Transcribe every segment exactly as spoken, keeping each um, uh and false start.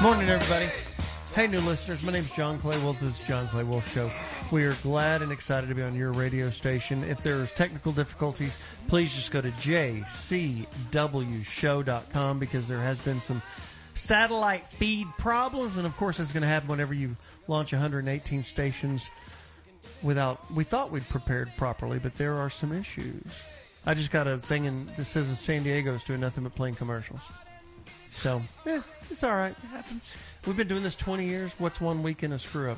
Morning, everybody. Hey, new listeners. My name's John Clay Wolf. This is John Clay Wolf Show. We are glad and excited to be on your radio station. If there's technical difficulties, please just go to j c w show dot com because there has been some satellite feed problems. And, of course, it's going to happen whenever you launch one hundred eighteen stations without... We thought we'd prepared properly, but there are some issues. I just got a thing in, that says in San Diego's doing nothing but playing commercials. So, eh, it's all right. It happens. We've been doing this twenty years. What's one week in a screw-up?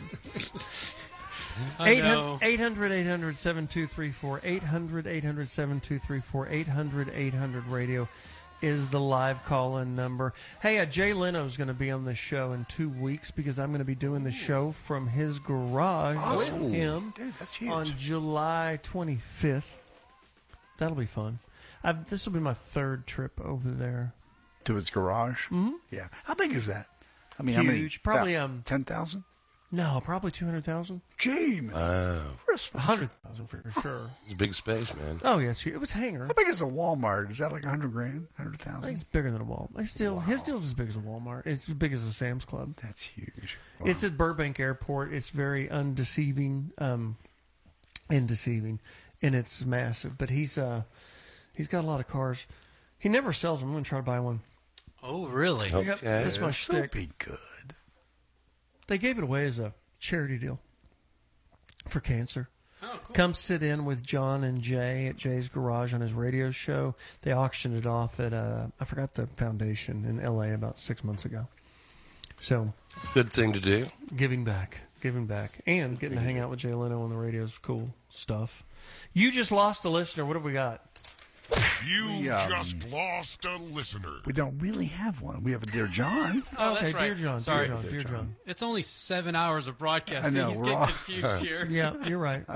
eight hundred, eight hundred, seven two three four. eight hundred, eight hundred, seven two three four. eight hundred, eight hundred radio is the live call-in number. Hey, uh, Jay Leno's going to be on this show in two weeks because I'm going to be doing the show from his garage awesome. with him Dude, that's huge. on July twenty-fifth. That'll be fun. I've, this will be my third trip over there. To his garage? Mm-hmm. Yeah. How big is that? I mean, Huge. how many? Probably um ten thousand? No, probably two hundred thousand. Gee, man. Wow. one hundred thousand for sure. It's a big space, man. Oh, yes. It was hangar. How big is a Walmart? Is that like one hundred grand? one hundred I think thousand? it's bigger than a Walmart. It's still, Wow. His deal's as big as a Walmart. It's as big as a Sam's Club. That's huge. Wow. It's at Burbank Airport. It's very undeceiving um, and deceiving, and it's massive. But he's uh, he's got a lot of cars. He never sells them. I'm going to try to buy one. Oh, really? Okay. Yep, that's my This will shtick. be good. They gave it away as a charity deal for cancer. Oh, cool. Come sit in with John and Jay at Jay's Garage on his radio show. They auctioned it off at, uh, I forgot the foundation in L A about six months ago. So, Good thing to do. giving back, giving back, and getting to hang out with Jay Leno on the radio is cool stuff. You just lost a listener. What have we got? You We, um, just lost a listener. We don't really have one. We have a Dear John. Oh, okay, that's right. Dear John, Sorry. Dear John, Dear John. It's only seven hours of broadcasting. I know, He's we're getting all- confused here. Yeah, you're right.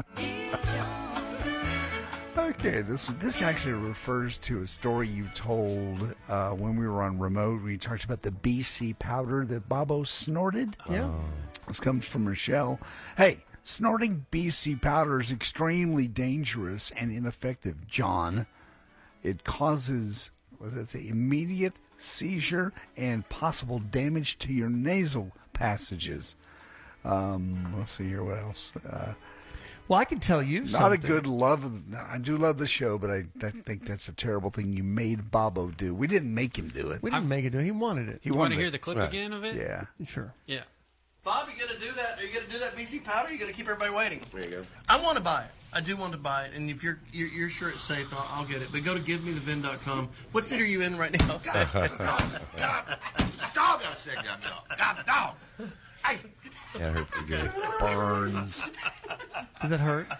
Okay, this this actually refers to a story you told uh, when we were on remote. We talked about the B C powder that Bobo snorted. Yeah. This comes from Michelle. Hey, snorting B C powder is extremely dangerous and ineffective, John. It causes, what does that say, immediate seizure and possible damage to your nasal passages. Um, let's see here, what else? Uh, Well, I can tell you not something. a good love. Of, I do love the show, but I, I think that's a terrible thing you made Bobo do. We didn't make him do it. We didn't make it do it. He wanted it. He You want wanted to hear it. the clip Right. again of it? Yeah. Sure. Yeah. Bob, you gonna do that? Are you gonna do that B C powder? Or you gonna keep everybody waiting? There you go. I want to buy it. I do want to buy it, and if you're you're, you're sure it's safe, I'll, I'll get it. But go to give me the vin dot com. What city are you in right now? Dog, I said God, dog. God, dog. Hey, That hurt pretty good. Burns. Does that hurt?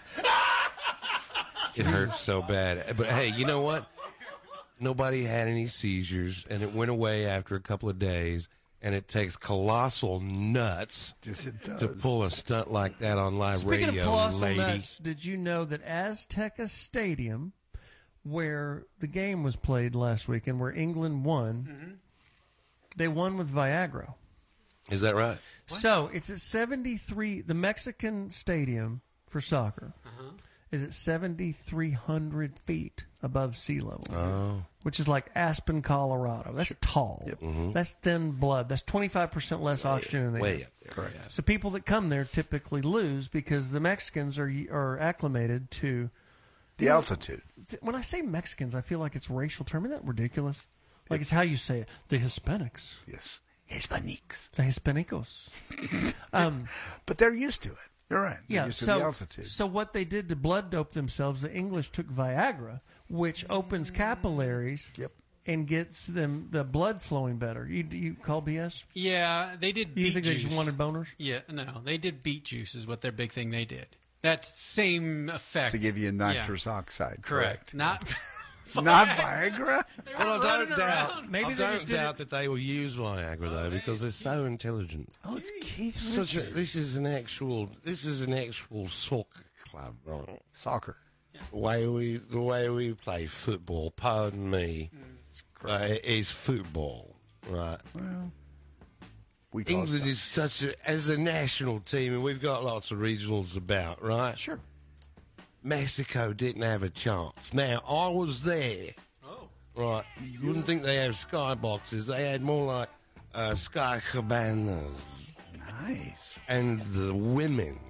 It hurts so bad. But hey, you know what? Nobody had any seizures, and it went away after a couple of days. And it takes colossal nuts Yes, it does. to pull a stunt like that on live Speaking radio, of colossal lady. nuts, did you know that Azteca Stadium, where the game was played last weekend, where England won, Mm-hmm. they won with Viagra. Is that right? So it's at seventy-three. The Mexican stadium for soccer Uh-huh. is at seventy-three hundred feet above sea level, Oh. which is like Aspen, Colorado. That's tall. That's thin blood. That's twenty-five percent less oxygen in the air. Way up there. Correct. So people that come there typically lose because the Mexicans are are acclimated to. The altitude. When I say Mexicans, I feel like it's a racial term. Isn't that ridiculous? Like it's, how you say it. The Hispanics, Yes. Hispanics. the Hispanicos. um, But they're used to it. You're right. They're yeah. used to So the altitude. so what they did to blood dope themselves, the English took Viagra, which opens capillaries. Yep. And gets them the blood flowing better. You you call B S? Yeah, they did You beet think juice. they just wanted boners? Yeah, no, they did beet juice is what their big thing they did. That's same effect. To give you Yeah. nitrous oxide. Correct. Not Not Viagra? Well, I don't doubt. Maybe I they don't just did doubt that they will use Viagra though, because they're so intelligent. Oh, it's Keith Such a, Richards. this is an actual. This is an actual soccer club, right? Soccer. The way we, the way we play football. Pardon me, uh, is football, right? Well, we call England it is such a, as a national team, and we've got lots of regionals about, right? Sure. Mexico didn't have a chance. Now, I was there, Oh. right? You wouldn't think they have skyboxes. They had more like uh, Sky Cabanas, Nice. and the women,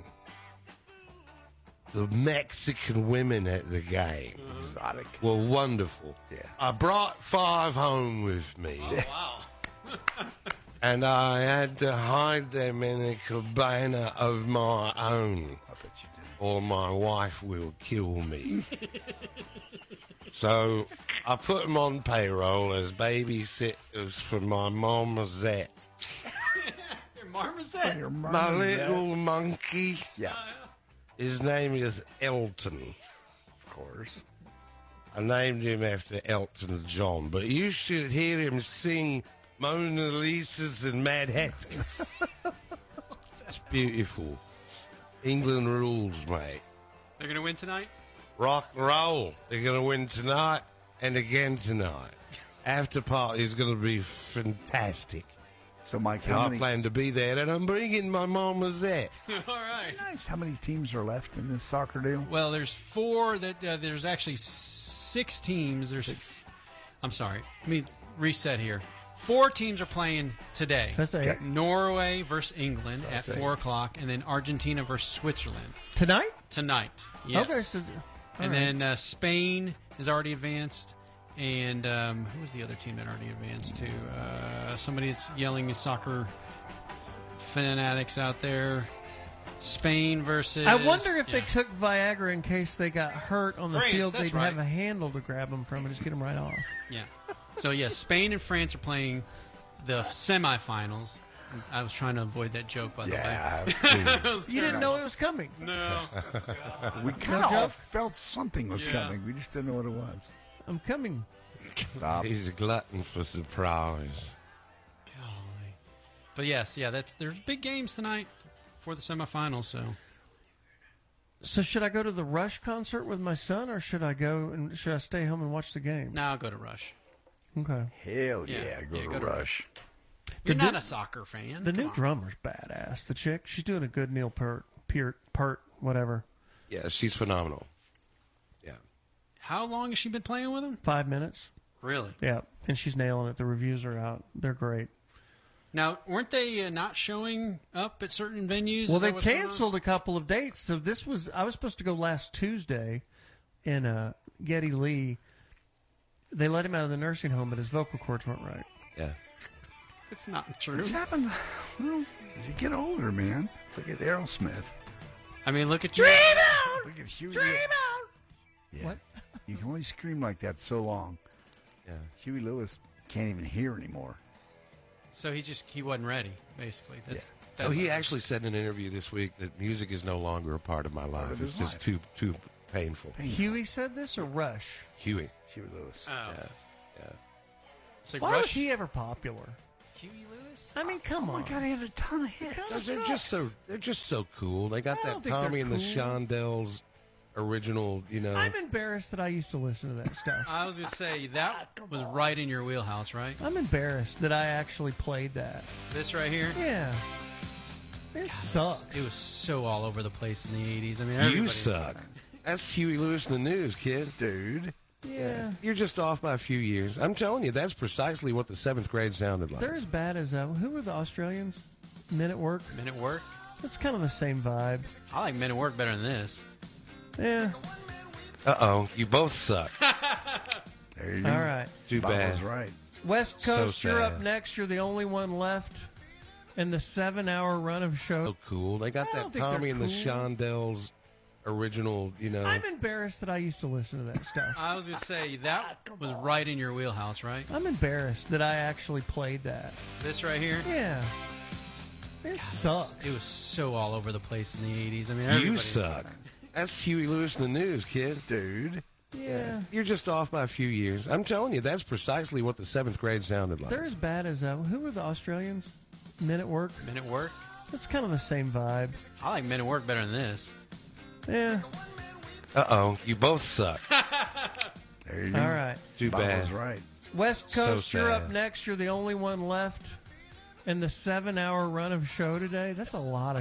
the Mexican women at the game Exotic. were wonderful. Yeah. I brought five home with me. Wow. And I had to hide them in a cabana of my own, I bet you did. or my wife will kill me. So I put them on payroll as babysitters for my marmoset. Your marmoset. Your My mom is little monkey, Yeah, his name is Elton. of course. I named him after Elton John, but you should hear him sing Mona Lisas and Mad Hatters. It's beautiful. England rules, mate. They're gonna win tonight. Rock and roll. They're going to win tonight and again tonight. After party is going to be fantastic. So, Mike, And how I many, plan to be there, and I'm bringing my marmoset. All right. nice. How many teams are left in this soccer deal? Well, there's four. That uh, there's actually six teams. There's. I'm sorry. Let me reset here. Four teams are playing today. That's eight. Okay. Norway versus England So at that's four eight. o'clock, and then Argentina versus Switzerland Tonight? tonight. Yes. Okay, so. and all right. then uh, Spain is already advanced. And um, who was the other team that already advanced to? Uh, somebody that's yelling at soccer fanatics out there. Spain versus. I wonder if they yeah. took Viagra in case they got hurt on the France, field. that's They'd right. have a handle to grab them from and just get them right off. Yeah. So yes, Spain and France are playing the semifinals. I was trying to avoid that joke, by the Yeah, way. It was You didn't terrible. know it was coming. No. we kind of joke? all felt something was Yeah. coming. We just didn't know what it was. I'm coming. Stop. He's a glutton for surprise. Golly. But yes, yeah, that's there's big games tonight for the semifinals. So So should I go to the Rush concert with my son, or should I go and should I stay home and watch the game? now I'll go to Rush. Okay. Hell yeah, Yeah, go yeah, to go to Rush. You're The not new- a soccer fan. The Come new on. drummer's badass. The chick, she's doing a good Neil Peart, Peart, Peart, whatever. Yeah, she's phenomenal. Yeah. How long has she been playing with him? Five minutes. Really? Yeah, and she's nailing it. The reviews are out. They're great. Now, weren't they uh, not showing up at certain venues? Well, Is they that what's going on? canceled a couple of dates. So this was I was supposed to go last Tuesday in uh, Getty Lee. They let him out of the nursing home, but his vocal cords weren't right. Yeah. It's not true. What's happened? Well, as you get older, man, look at Aerosmith. I mean, look at you. Look at Huey. Yeah. What? You can only scream like that so long. Yeah. Huey Lewis can't even hear anymore. So he just he wasn't ready, basically. That's, Oh, that's he actually said in an interview this week that music is no longer a part of my life. of It's his just life. too too painful. Huey said this or Rush? Huey. Huey Lewis. Oh. Yeah. Yeah. So Why Rush, was he ever popular? Huey Lewis? I mean, come Oh on. my God, he had a ton of hits. Kinda They're just so they're just so cool. They got I don't that think they're Tommy and the cool. Shondells original, you know. I'm embarrassed that I used to listen to that stuff. I was going to say, that was right in your wheelhouse, right? I'm embarrassed that I actually played that. This right here? Yeah. It sucks. It was so all over the place in the eighties. I mean, you everybody- suck. That's Huey Lewis in the news, kid. Dude. yeah. You're just off by a few years. I'm telling you, that's precisely what the seventh grade sounded like. They're as bad as, uh, who were the Australians? Men at Work? Men at Work? It's kind of the same vibe. I like Men at Work better than this. Yeah. Uh oh, you both suck. There you All go. right. Too Bob bad. was right. West So Coast, you're up sad. next. You're the only one left in the seven-hour run of show. So cool. They got I don't that think Tommy they're and the cool. Shondells original, you know. I'm embarrassed that I used to listen to that stuff. I was going to say, that was right in your wheelhouse, right? I'm embarrassed that I actually played that. This right here? Yeah. It sucks. It was so all over the place in the eighties. I mean, you everybody- suck. That's Huey Lewis in the news, kid. Dude. Yeah. You're just off by a few years. I'm telling you, that's precisely what the seventh grade sounded like. They're as bad as, uh, who were the Australians? Men at Work? Men at Work? It's kind of the same vibe. I like Men at Work better than this. Yeah. Uh oh, you both suck. There you go. All right. Too Bob bad. was right. West So Coast, you're up sad. next. You're the only one left in the seven-hour run of show today. That's a lot of